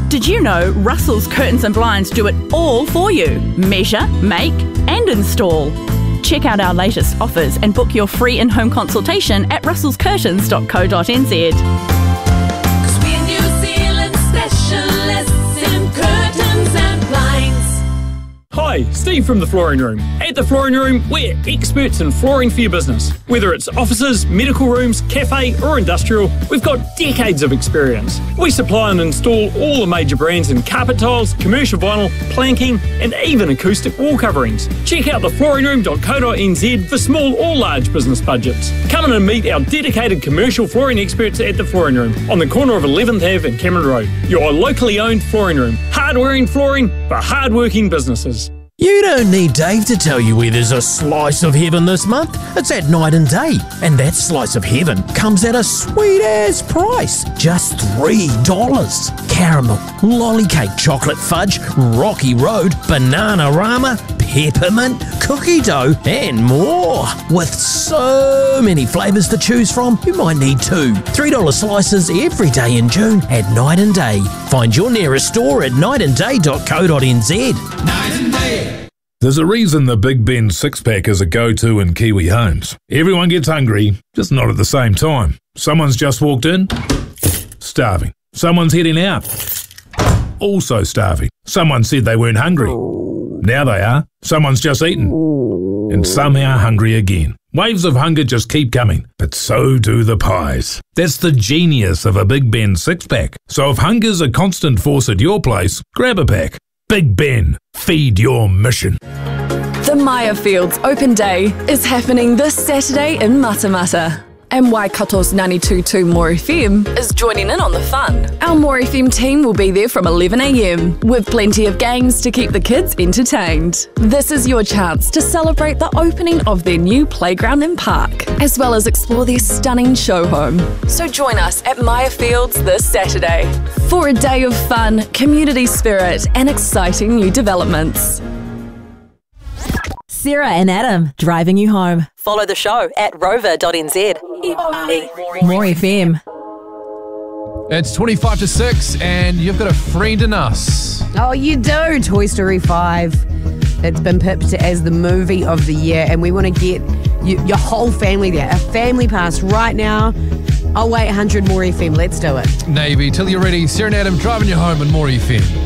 Did you know Russell's Curtains and Blinds do it all for you? Measure, make and install. Check out our latest offers and book your free in-home consultation at russellscurtains.co.nz. Cause we're New Zealand specialists in curtains and blinds. Hi, Steve from The Flooring Room. At The Flooring Room, we're experts in flooring for your business. Whether it's offices, medical rooms, cafe or industrial, we've got decades of experience. We supply and install all the major brands in carpet tiles, commercial vinyl, planking and even acoustic wall coverings. Check out theflooringroom.co.nz for small or large business budgets. Come in and meet our dedicated commercial flooring experts at The Flooring Room on the corner of 11th Ave and Cameron Road. Your locally owned flooring room. Hard-wearing flooring for hard-working businesses. You don't need Dave to tell you where there's a slice of heaven this month. It's at Night and Day. And that slice of heaven comes at a sweet-ass price. Just $3. Caramel, lolly cake, chocolate fudge, Rocky Road, Bananarama, peppermint, cookie dough, and more. With so many flavours to choose from, you might need two. $3 slices every day in June at Night and Day. Find your nearest store at nightandday.co.nz. Night and Day. There's a reason the Big Ben six-pack is a go-to in Kiwi homes. Everyone gets hungry, just not at the same time. Someone's just walked in, starving. Someone's heading out, also starving. Someone said they weren't hungry. Now they are. Someone's just eaten, and somehow hungry again. Waves of hunger just keep coming, but so do the pies. That's the genius of a Big Ben six-pack. So if hunger's a constant force at your place, grab a pack. Big Ben, feed your mission. The Maya Fields Open Day is happening this Saturday in Matamata. And Waikato's 92.2 More FM is joining in on the fun. Our More FM team will be there from 11 a.m. with plenty of games to keep the kids entertained. This is your chance to celebrate the opening of their new playground and park, as well as explore their stunning show home. So join us at Maya Fields this Saturday for a day of fun, community spirit and exciting new developments. Sarah and Adam, driving you home. Follow the show at rover.nz. More FM. It's 25 to 6 and you've got a friend in us. Oh, you do. Toy Story 5. It's been pipped as the movie of the year and we want to get your whole family there. A family pass right now. 0800 More FM. Let's do it. Navy, till you're ready. Sarah and Adam driving you home in More FM.